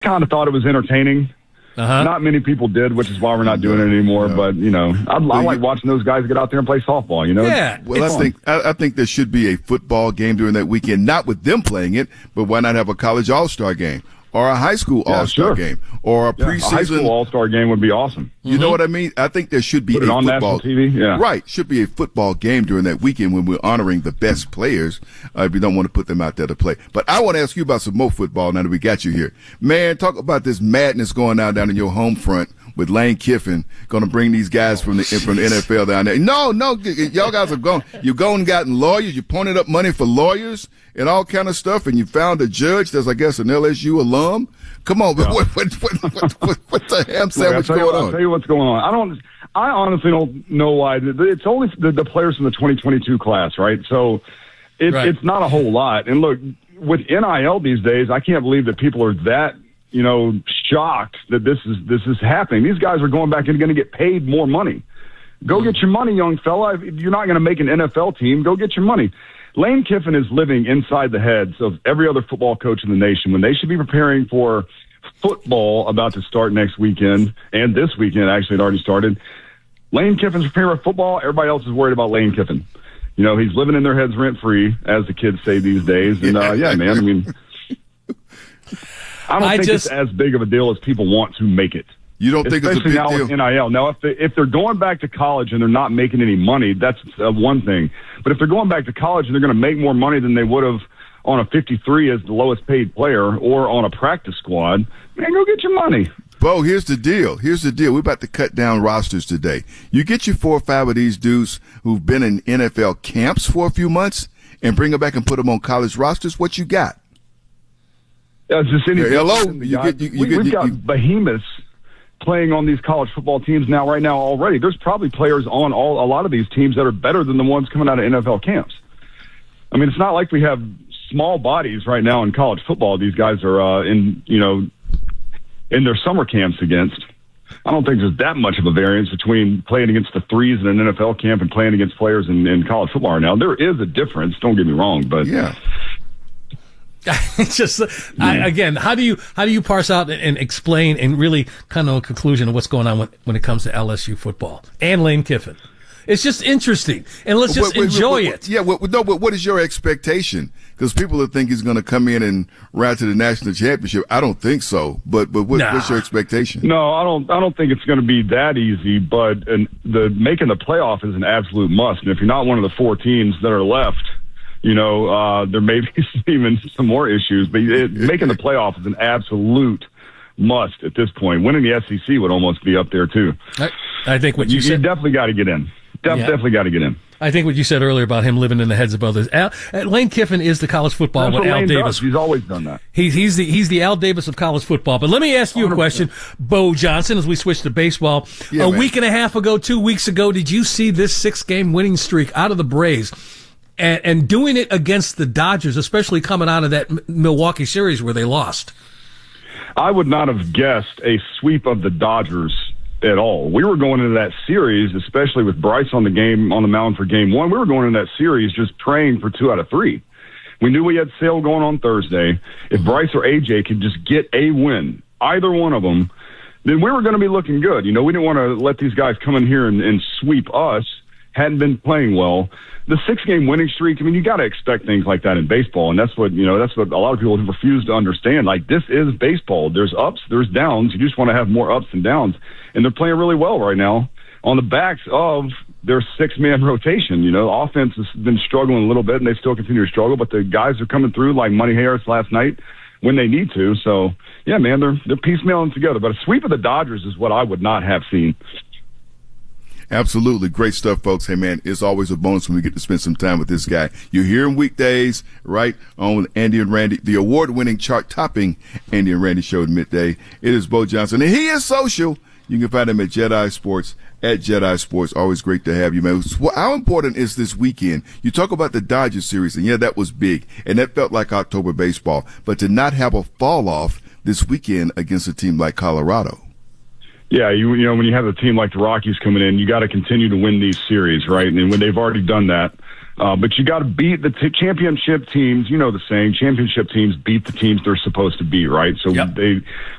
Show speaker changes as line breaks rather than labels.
kind of thought it was entertaining. Not many people did, which is why we're not doing it anymore. No. But, I like watching those guys get out there and play softball,
Yeah.
Well, I think there should be a football game during that weekend, not with them playing it, but why not have a college all-star game? Or a high school all-star game, or a preseason.
A high school all-star game would be awesome.
You know what I mean? I think there should be
Put it on national TV. Yeah,
right. Should be a football game during that weekend when we're honoring the best players. If you don't want to put them out there to play, but I want to ask you about some more football now that we got you here, man. Talk about this madness going on down in your home front with Lane Kiffin going to bring these guys from the NFL down there. No, y'all guys have gone. You've gone and gotten lawyers. You pointed up money for lawyers and all kind of stuff, and you found a judge that's, I guess, an LSU alum. Come on, what the ham sandwich going on?
I'll tell you what's going on. I honestly don't know why. It's only the players from the 2022 class, right? So it's not a whole lot. And look, with NIL these days, I can't believe that people are that shocked that this is happening. These guys are going back and going to get paid more money. Go get your money, young fella. If you're not going to make an NFL team, go get your money. Lane Kiffin is living inside the heads of every other football coach in the nation when they should be preparing for football about to start next weekend, and this weekend actually it already started. Lane Kiffin's preparing for football. Everybody else is worried about Lane Kiffin. He's living in their heads rent-free, as the kids say these days. And, yeah, man, I mean, I don't think it's as big of a deal as people want to make it.
You don't think it's a big
deal? Especially now with NIL. Now, if they're going back to college and they're not making any money, that's one thing. But if they're going back to college and they're going to make more money than they would have on a 53 as the lowest paid player or on a practice squad, man, go get your money.
Bo, here's the deal. We're about to cut down rosters today. You get your 4 or 5 of these dudes who've been in NFL camps for a few months and bring them back and put them on college rosters. What you got?
It's just
hello.
We've got behemoths playing on these college football teams right now already. There's probably players on a lot of these teams that are better than the ones coming out of NFL camps. I mean, it's not like we have small bodies right now in college football. These guys are in their summer camps against. I don't think there's that much of a variance between playing against the threes in an NFL camp and playing against players in college football right now. There is a difference. Don't get me wrong, but
yeah.
It's just again, how do you parse out and explain and really come to a conclusion of what's going on when it comes to LSU football and Lane Kiffin? It's just interesting, and let's just enjoy it.
Yeah, but what is your expectation? Because people think he's going to come in and ride to the national championship. I don't think so. But what's your expectation?
No, I don't think it's going to be that easy. But making the playoff is an absolute must. And if you're not one of the 4 teams that are left, there may be even some more issues, but making the playoff is an absolute must at this point. Winning the SEC would almost be up there too.
I think what you said.
You definitely got to get in. Definitely got to get in.
I think what you said earlier about him living in the heads of others. Lane Kiffin is the college football.
That's what
Al
Lane
Davis.
Does. He's always done that.
He's the Al Davis of college football. But let me ask you 100%. A question, Bo Johnson, as we switch to baseball.
Yeah,
week and a half ago, 2 weeks ago, did you see this 6-game winning streak out of the Braves? And doing it against the Dodgers, especially coming out of that Milwaukee series where they lost.
I would not have guessed a sweep of the Dodgers at all. We were going into that series, especially with Bryce on the mound for game 1. We were going into that series just praying for 2 out of 3. We knew we had Sale going on Thursday. If Bryce or AJ could just get a win, either one of them, then we were going to be looking good. We didn't want to let these guys come in here and sweep us. Hadn't been playing well. The 6-game winning streak, I mean, you got to expect things like that in baseball. And that's what a lot of people refuse to understand. Like, this is baseball. There's ups, there's downs. You just want to have more ups and downs. And they're playing really well right now on the backs of their 6-man rotation. Offense has been struggling a little bit and they still continue to struggle, but the guys are coming through like Money Harris last night when they need to. So yeah, man, they're piecemealing together, but a sweep of the Dodgers is what I would not have seen.
Absolutely. Great stuff, folks. Hey, man, it's always a bonus when we get to spend some time with this guy. You hear him weekdays, right, on Andy and Randy, the award-winning, chart-topping Andy and Randy show at midday. It is Bo Johnson, and he is social. You can find him at Jedi Sports, at Jedi Sports. Always great to have you, man. How important is this weekend? You talk about the Dodgers series, and yeah, that was big, and that felt like October baseball. But to not have a fall-off this weekend against a team like Colorado.
Yeah, you know, when you have a team like the Rockies coming in, you got to continue to win these series, right? And when they've already done that, But you got to beat the championship teams. You know the saying: championship teams beat the teams they're supposed to beat, right? So